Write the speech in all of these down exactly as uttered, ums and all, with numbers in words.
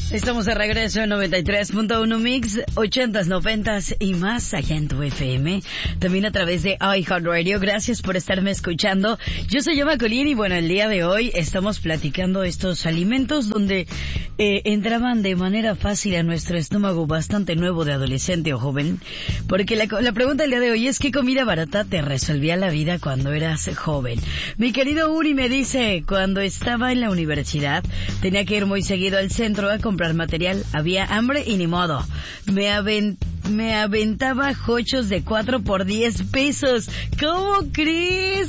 Estamos de regreso en noventa y tres punto uno Mix, ochentas, noventas y más allá en tu F M. También a través de iHeartRadio. Gracias por estarme escuchando. Yo soy Yoma Colín y bueno, el día de hoy estamos platicando estos alimentos donde eh, entraban de manera fácil a nuestro estómago bastante nuevo de adolescente o joven. Porque la, la pregunta del día de hoy es: ¿qué comida barata te resolvía la vida cuando eras joven? Mi querido Uri me dice: cuando estaba en la universidad tenía que ir muy seguido al centro a comprar material, había hambre y ni modo. Me, avent, me aventaba jochos de cuatro por diez pesos. ¿Cómo crees?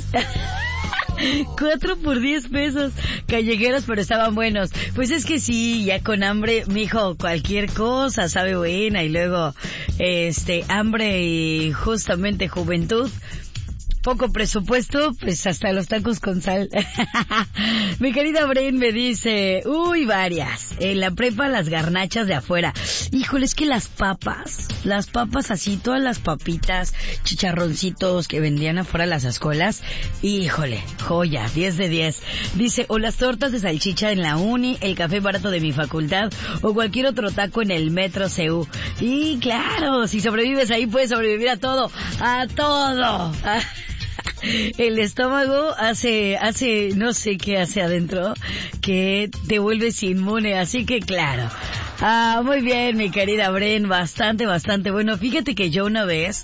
cuatro por diez pesos. Callejeros, pero estaban buenos. Pues es que sí, ya con hambre, mijo, cualquier cosa sabe buena. Y luego, este, hambre y justamente juventud. Poco presupuesto, pues hasta los tacos con sal. Mi querida Bren me dice, uy, varias. En la prepa, las garnachas de afuera. Híjole, es que las papas, las papas así, todas las papitas, chicharroncitos que vendían afuera de las escuelas. Híjole, joya, diez de diez. Dice, o las tortas de salchicha en la uni, el café barato de mi facultad, o cualquier otro taco en el metro C U. Y claro, si sobrevives ahí, puedes sobrevivir a todo, a todo. El estómago hace, hace, no sé qué hace adentro, que te vuelves inmune, así que claro. Ah, muy bien, mi querida Bren, bastante, bastante bueno. Fíjate que yo una vez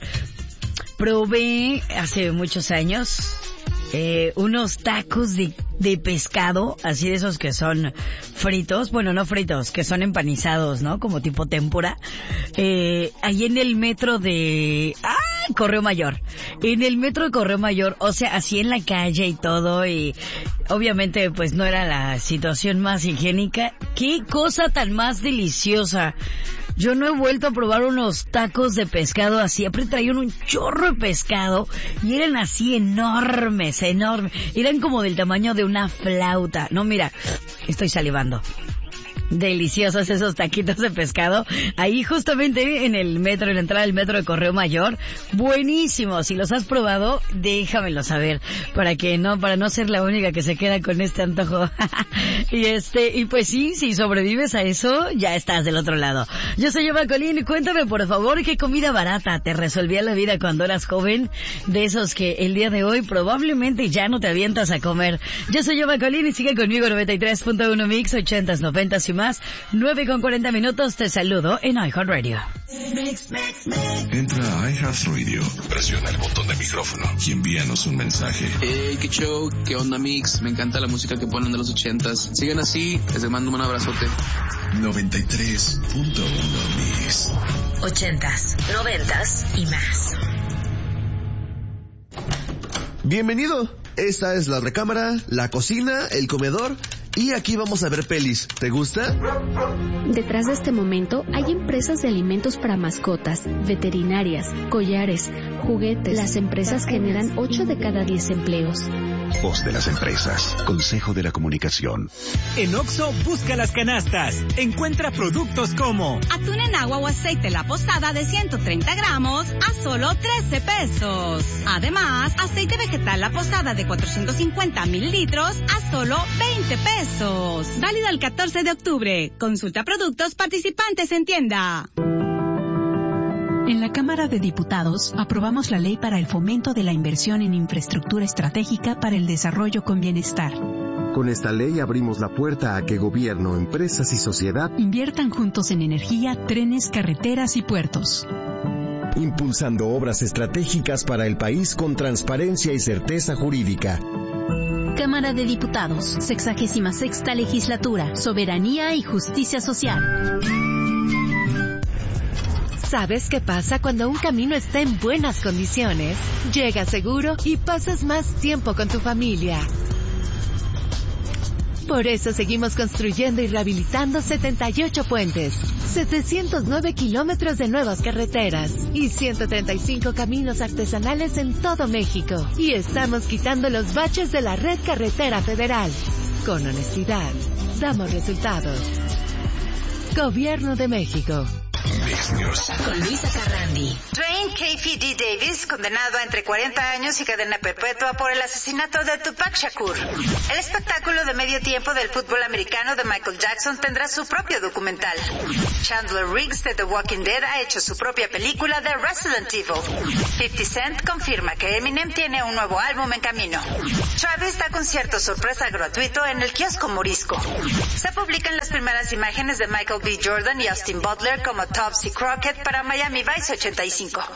probé, hace muchos años, eh, unos tacos de, de pescado, así de esos que son fritos, bueno, no fritos, que son empanizados, ¿no? Como tipo tempura, eh, ahí en el metro de, ¡ah! Correo Mayor. En el metro de Correo Mayor, o sea, así en la calle y todo, y obviamente pues no era la situación más higiénica. ¡Qué cosa tan más deliciosa! Yo no he vuelto a probar unos tacos de pescado así. Siempre traían un chorro de pescado y eran así enormes, enormes. Eran como del tamaño de una flauta. No, mira, estoy salivando. Deliciosos esos taquitos de pescado. Ahí justamente en el metro, en la entrada del metro de Correo Mayor. Buenísimos. Si los has probado, déjamelo saber. Para que no, para no ser la única que se queda con este antojo. y este, y pues sí, si sobrevives a eso, ya estás del otro lado. Yo soy Eva Colín. Cuéntame, por favor, qué comida barata te resolvía la vida cuando eras joven. De esos que el día de hoy probablemente ya no te avientas a comer. Yo soy Eva Colín y sigue conmigo noventa y tres punto uno Mix, ochentas, noventas y más. nueve con cuarenta minutos, te saludo en iHeartRadio. Entra a iHeartRadio, presiona el botón de micrófono y envíanos un mensaje. Hey, qué show, qué onda Mix, me encanta la música que ponen de los ochentas. Sigan así, les mando un abrazote. noventa y tres punto uno Mix. Ochentas, noventas y más. Bienvenido, esta es la recámara, la cocina, el comedor. Y aquí vamos a ver pelis. ¿Te gusta? Detrás de este momento hay empresas de alimentos para mascotas, veterinarias, collares, juguetes. Las empresas generan ocho de cada diez empleos. Voz de las empresas. Consejo de la Comunicación. En Oxxo, busca las canastas. Encuentra productos como atún en agua o aceite La Posada de ciento treinta gramos a solo trece pesos. Además, aceite vegetal La Posada de cuatrocientos cincuenta mililitros a solo veinte pesos. Válido el catorce de octubre. Consulta productos participantes en tienda. En la Cámara de Diputados aprobamos la ley para el fomento de la inversión en infraestructura estratégica para el desarrollo con bienestar. Con esta ley abrimos la puerta a que gobierno, empresas y sociedad inviertan juntos en energía, trenes, carreteras y puertos. Impulsando obras estratégicas para el país con transparencia y certeza jurídica. Cámara de Diputados, sexagésima sexta legislatura, soberanía y justicia social. ¿Sabes qué pasa cuando un camino está en buenas condiciones? Llegas seguro y pasas más tiempo con tu familia. Por eso seguimos construyendo y rehabilitando setenta y ocho puentes, setecientos nueve kilómetros de nuevas carreteras y ciento treinta y cinco caminos artesanales en todo México. Y estamos quitando los baches de la red carretera federal. Con honestidad, damos resultados. Gobierno de México. Fox News. Con Luisa Carrandi. Dwayne K. D. Davis, condenado a entre cuarenta años y cadena perpetua por el asesinato de Tupac Shakur. El espectáculo de medio tiempo del fútbol americano de Michael Jackson tendrá su propio documental. Chandler Riggs de The Walking Dead ha hecho su propia película de Resident Evil. fifty Cent confirma que Eminem tiene un nuevo álbum en camino. Travis da concierto sorpresa gratuito en el kiosco Morisco. Se publican las primeras imágenes de Michael B. Jordan y Austin Butler como Tubbs y Crockett para Miami Vice ochenta y cinco.